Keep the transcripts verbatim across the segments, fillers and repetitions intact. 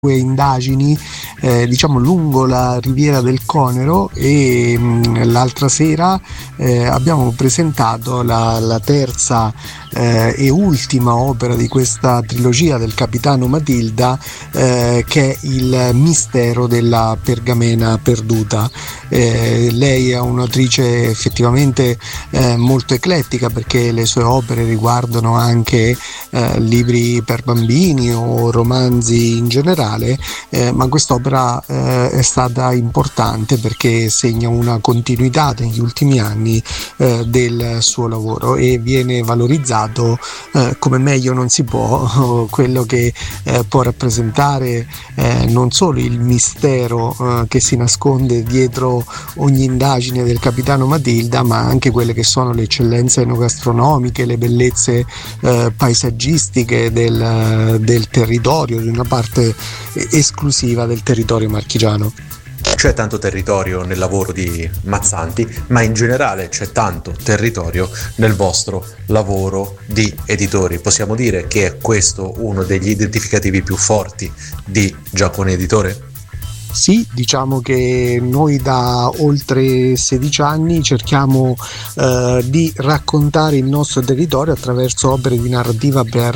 indagini eh, diciamo lungo la riviera del Conero e mh, l'altra sera eh, abbiamo presentato la, la terza eh, e ultima opera di questa trilogia del Capitano Matilda, eh, che è Il mistero della pergamena perduta. Eh, lei è un'autrice effettivamente eh, molto eclettica, perché le sue opere riguardano anche eh, libri per bambini o romanzi in generale. Eh, ma quest'opera eh, è stata importante perché segna una continuità negli ultimi anni eh, del suo lavoro e viene valorizzato eh, come meglio non si può quello che eh, può rappresentare eh, non solo il mistero eh, che si nasconde dietro ogni indagine del Capitano Matilda, ma anche quelle che sono le eccellenze enogastronomiche, le bellezze eh, paesaggistiche del, del territorio, di una parte esclusiva del territorio marchigiano. C'è tanto territorio nel lavoro di Mazzanti, ma in generale c'è tanto territorio nel vostro lavoro di editori. Possiamo dire che è questo uno degli identificativi più forti di Giacconi Editore? Sì, diciamo che noi da oltre sedici anni cerchiamo eh, di raccontare il nostro territorio attraverso opere di narrativa per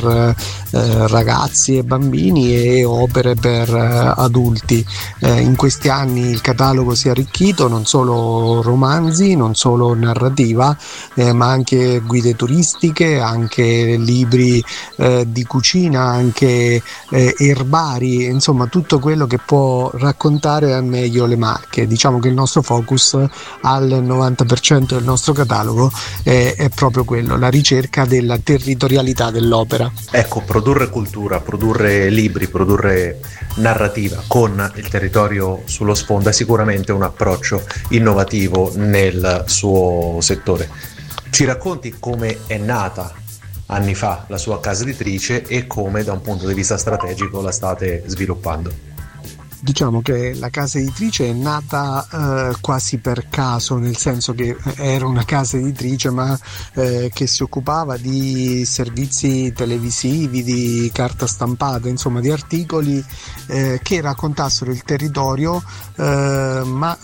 eh, ragazzi e bambini e opere per eh, adulti. Eh, in questi anni il catalogo si è arricchito, non solo romanzi, non solo narrativa, eh, ma anche guide turistiche, anche libri eh, di cucina, anche eh, erbari, insomma tutto quello che può raccontare al meglio le Marche. Diciamo che il nostro focus al novanta per cento del nostro catalogo è, è proprio quello, la ricerca della territorialità dell'opera. Ecco, produrre cultura, produrre libri, produrre narrativa con il territorio sullo sfondo è sicuramente un approccio innovativo nel suo settore. Ci racconti come è nata anni fa la sua casa editrice e come da un punto di vista strategico la state sviluppando? Diciamo che la casa editrice è nata eh, quasi per caso, nel senso che era una casa editrice ma eh, che si occupava di servizi televisivi, di carta stampata, insomma di articoli eh, che raccontassero il territorio eh, ma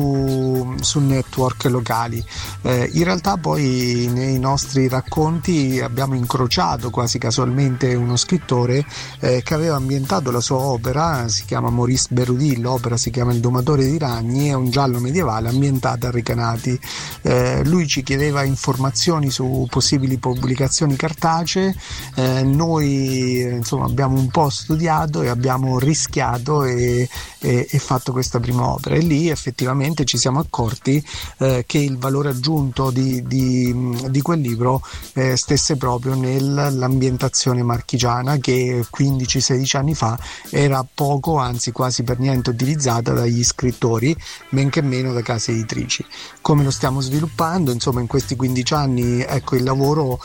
su, su network locali. Eh, in realtà poi nei nostri racconti abbiamo incrociato quasi casualmente uno scrittore eh, che aveva ambientato la sua opera, si chiama Maurice Berudì, l'opera si chiama Il domatore di ragni, è un giallo medievale ambientato a Recanati. Eh, lui ci chiedeva informazioni su possibili pubblicazioni cartacee, eh, noi insomma abbiamo un po' studiato e abbiamo rischiato e, e, e fatto questa prima opera, e lì effettivamente ci siamo accorti eh, che il valore aggiunto di, di, di quel libro eh, stesse proprio nell'ambientazione marchigiana, che quindici sedici anni fa era poco, anzi quasi per niente utilizzata dagli scrittori, men che meno da case editrici. Come lo stiamo sviluppando? Insomma, in questi quindici anni ecco il lavoro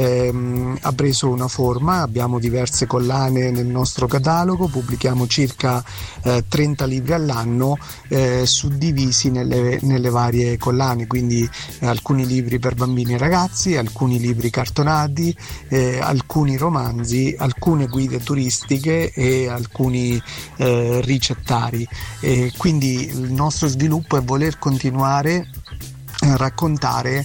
ehm, ha preso una forma, abbiamo diverse collane nel nostro catalogo, pubblichiamo circa eh, trenta libri all'anno eh, suddivisi nelle, nelle varie collane, quindi eh, alcuni libri per bambini e ragazzi, alcuni libri cartonati, eh, alcuni romanzi, alcune guide turistiche e alcuni eh, ricettari. E quindi il nostro sviluppo è voler continuare a raccontare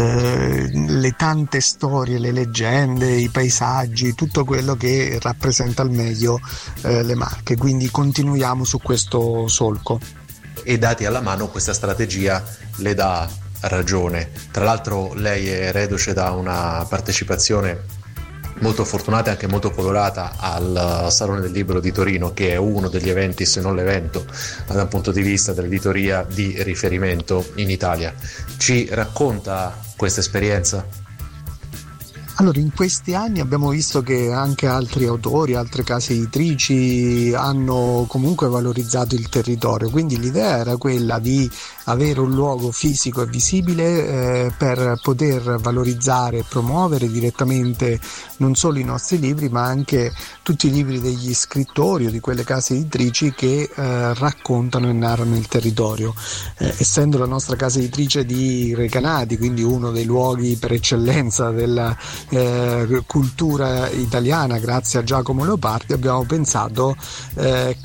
eh, le tante storie, le leggende, i paesaggi, tutto quello che rappresenta al meglio eh, le Marche, quindi continuiamo su questo solco. E dati alla mano questa strategia le dà ragione. Tra l'altro lei è reduce da una partecipazione molto fortunata e anche molto colorata al Salone del Libro di Torino, che è uno degli eventi, se non l'evento, dal punto di vista dell'editoria di riferimento in Italia. Ci racconta questa esperienza? Allora, in questi anni abbiamo visto che anche altri autori, altre case editrici hanno comunque valorizzato il territorio, quindi l'idea era quella di avere un luogo fisico e visibile eh, per poter valorizzare e promuovere direttamente non solo i nostri libri, ma anche tutti i libri degli scrittori o di quelle case editrici che eh, raccontano e narrano il territorio. Eh, essendo la nostra casa editrice di Recanati, quindi uno dei luoghi per eccellenza della eh, cultura italiana grazie a Giacomo Leopardi abbiamo pensato eh,